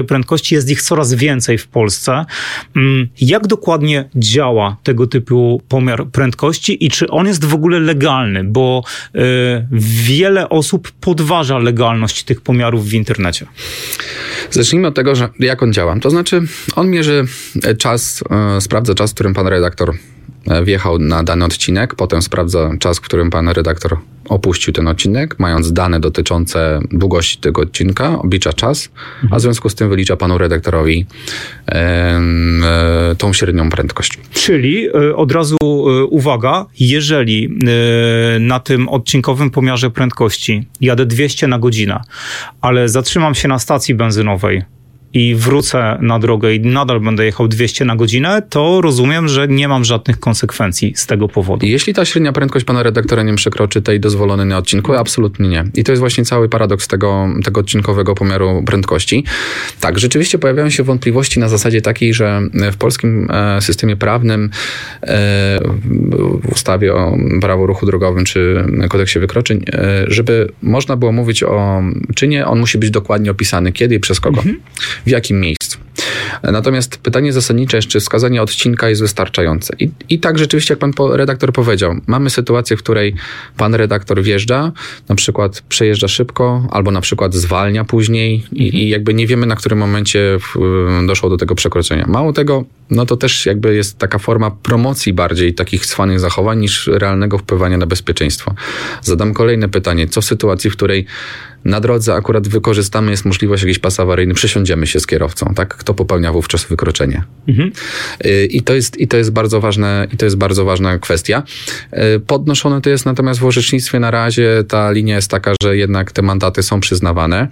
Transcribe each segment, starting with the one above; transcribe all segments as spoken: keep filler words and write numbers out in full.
prędkości, jest ich coraz więcej w Polsce. Jak dokładnie działa tego typu pomiar prędkości i czy on jest w ogóle legalny? Bo y, wiele osób podważa legalność tych pomiarów w internecie. Zacznijmy od tego, że jak on działa. To znaczy, on mierzy czas, y, sprawdza czas, w którym pan redaktor wjechał na dany odcinek, potem sprawdza czas, w którym pan redaktor opuścił ten odcinek, mając dane dotyczące długości tego odcinka, oblicza czas, a w związku z tym wylicza panu redaktorowi e, e, tą średnią prędkość. Czyli e, od razu e, uwaga, jeżeli e, na tym odcinkowym pomiarze prędkości jadę dwieście na godzinę, ale zatrzymam się na stacji benzynowej i wrócę na drogę i nadal będę jechał dwieście na godzinę, to rozumiem, że nie mam żadnych konsekwencji z tego powodu. Jeśli ta średnia prędkość pana redaktora nie przekroczy tej dozwolonej na odcinku, absolutnie nie. I to jest właśnie cały paradoks tego, tego odcinkowego pomiaru prędkości. Tak, rzeczywiście pojawiają się wątpliwości na zasadzie takiej, że w polskim systemie prawnym, w ustawie o prawo o ruchu drogowym czy kodeksie wykroczeń, żeby można było mówić o czynie, on musi być dokładnie opisany, kiedy i przez kogo. Mhm. W jakim miejscu. Natomiast pytanie zasadnicze jest, czy wskazanie odcinka jest wystarczające. I, i tak rzeczywiście, jak pan po, redaktor powiedział, mamy sytuację, w której pan redaktor wjeżdża, na przykład przejeżdża szybko, albo na przykład zwalnia później i, i jakby nie wiemy, na którym momencie w, doszło do tego przekroczenia. Mało tego, no to też jakby jest taka forma promocji bardziej takich cwanych zachowań niż realnego wpływania na bezpieczeństwo. Zadam kolejne pytanie. Co w sytuacji, w której na drodze akurat wykorzystamy, jest możliwość jakiś pas awaryjny, przesiądziemy się z kierowcą, tak? Kto popełnia wówczas wykroczenie? Mhm. I to jest, i to jest bardzo ważne, i to jest bardzo ważna kwestia. Podnoszone to jest natomiast w orzecznictwie na razie ta linia jest taka, że jednak te mandaty są przyznawane.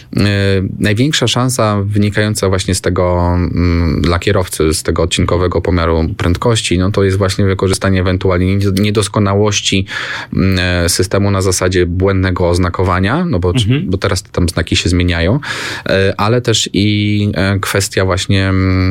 Największa szansa wynikająca właśnie z tego dla kierowcy, z tego odcinkowego pomiaru prędkości, no to jest właśnie wykorzystanie ewentualnie niedoskonałości systemu na zasadzie błędnego oznakowania, no bo Mhm. bo teraz tam znaki się zmieniają, ale też i kwestia właśnie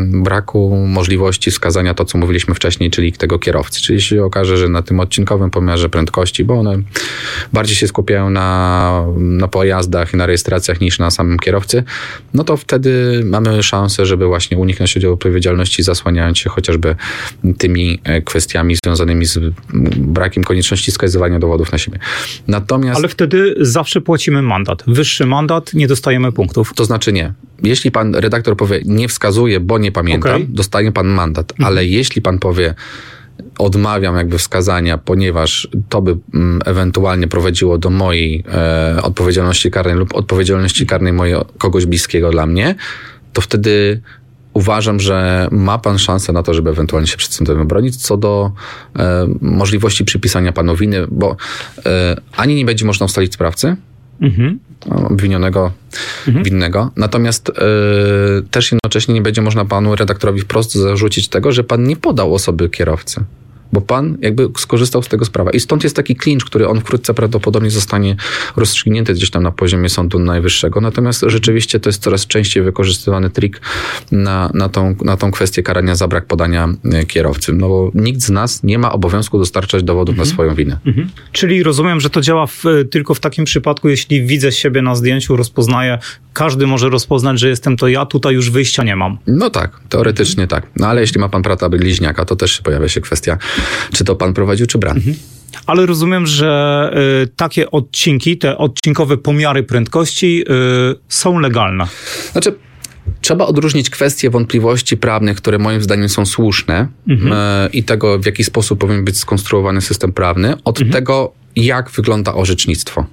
braku możliwości wskazania to, co mówiliśmy wcześniej, czyli tego kierowcy. Czyli jeśli się okaże, że na tym odcinkowym pomiarze prędkości, bo one bardziej się skupiają na, na pojazdach i na rejestracjach niż na samym kierowcy, no to wtedy mamy szansę, żeby właśnie uniknąć udziału odpowiedzialności, zasłaniając się chociażby tymi kwestiami związanymi z brakiem konieczności wskazywania dowodów na siebie. Natomiast... Ale wtedy zawsze płacimy mandat. Wyższy mandat, nie dostajemy punktów. To znaczy nie. Jeśli pan redaktor powie, nie wskazuje, bo nie pamiętam, okay. dostanie pan mandat. Mhm. Ale jeśli pan powie, odmawiam jakby wskazania, ponieważ to by mm, ewentualnie prowadziło do mojej e, odpowiedzialności karnej lub odpowiedzialności karnej mojego, kogoś bliskiego dla mnie, to wtedy uważam, że ma pan szansę na to, żeby ewentualnie się przed sądem obronić, co do e, możliwości przypisania panu winy, bo e, ani nie będzie można ustalić sprawcy, Mhm. obwinionego, mhm. winnego. Natomiast yy, też jednocześnie nie będzie można panu redaktorowi wprost zarzucić tego, że pan nie podał osoby kierowcy. Bo pan jakby skorzystał z tego z prawa. I stąd jest taki klincz, który on wkrótce prawdopodobnie zostanie rozstrzygnięty gdzieś tam na poziomie Sądu Najwyższego. Natomiast rzeczywiście to jest coraz częściej wykorzystywany trik na, na, tą, na tą kwestię karania za brak podania kierowcy. No bo nikt z nas nie ma obowiązku dostarczać dowodów mhm. na swoją winę. Mhm. Czyli rozumiem, że to działa w, tylko w takim przypadku, jeśli widzę siebie na zdjęciu, rozpoznaję, każdy może rozpoznać, że jestem to ja, tutaj już wyjścia nie mam. No tak, teoretycznie mhm. tak. No ale jeśli ma pan brata bliźniaka, to też pojawia się kwestia, czy to pan prowadził, czy brat. Mhm. Ale rozumiem, że y, takie odcinki, te odcinkowe pomiary prędkości y, są legalne. Znaczy, trzeba odróżnić kwestie wątpliwości prawnych, które moim zdaniem są słuszne mhm. y, i tego, w jaki sposób powinien być skonstruowany system prawny, od mhm. tego, jak wygląda orzecznictwo.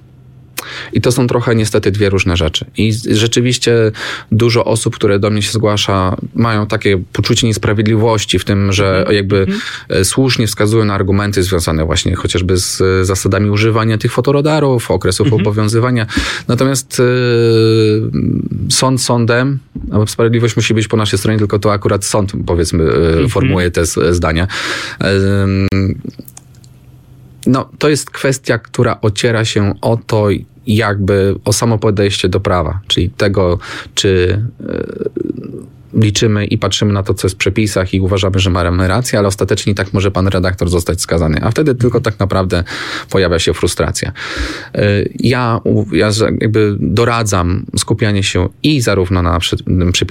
I to są trochę niestety dwie różne rzeczy. I rzeczywiście dużo osób, które do mnie się zgłasza, mają takie poczucie niesprawiedliwości w tym, że jakby mm-hmm. słusznie wskazują na argumenty związane właśnie chociażby z zasadami używania tych fotoradarów, okresów mm-hmm. obowiązywania. Natomiast yy, sąd sądem, a sprawiedliwość musi być po naszej stronie, tylko to akurat sąd, powiedzmy, mm-hmm. formułuje te zdania. Yy, No, to jest kwestia, która ociera się o to, jakby o samo podejście do prawa, czyli tego, czy liczymy i patrzymy na to, co jest w przepisach i uważamy, że mamy rację, ale ostatecznie i tak może pan redaktor zostać skazany. A wtedy tylko tak naprawdę pojawia się frustracja. Ja, ja jakby doradzam skupianie się i zarówno na przepisach